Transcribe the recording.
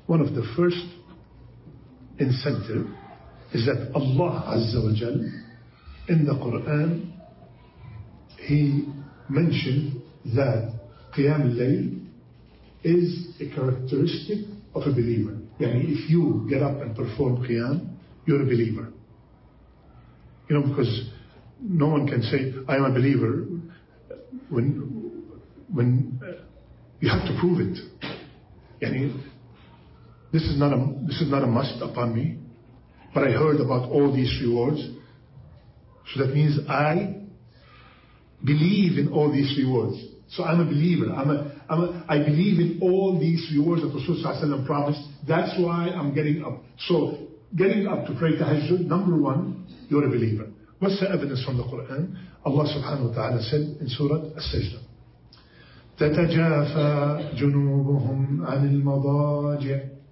one of the first incentive is that Allah Azza wa Jal in the Quran, He mentioned that Qiyam al-Layl is a characteristic of a believer. Yani if you get up and perform Qiyam, you're a believer. You know, because no one can say, I am a believer, when you have to prove it. Yani, this is not a must upon me, but I heard about all these rewards, so that means I believe in all these rewards. So I'm a believer. I believe in all these rewards that Rasulullah promised. That's why I'm getting up. So getting up to pray tahajjud, number one, you're a believer. What's the evidence from the Quran? Allah subhanahu wa ta'ala said in Surah As-Sajdah, تتجافى جنوبهم عن المضاجع